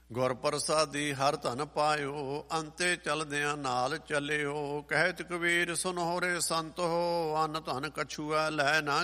ਗੁਰ ਪ੍ਰਸਾਦੀ ਹਰ ਧਨ ਪਾਇਓ, ਅੰਤੇ ਚਲਦਿਆਂ ਨਾਲ ਚੱਲਿਓ। ਕਹਿਤ ਕਬੀਰ ਸੁਨਹੁਰੇ ਸੰਤ ਹੋ, ਅਨ ਧਨ ਕਛੂਆ ਲੈ ਨਾ